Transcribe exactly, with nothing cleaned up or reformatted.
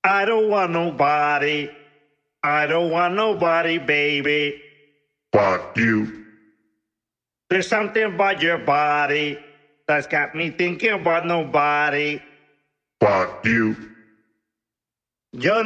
I don't want nobody. I don't want nobody, baby. But you. There's something about your body that's got me thinking about nobody. But you. Yo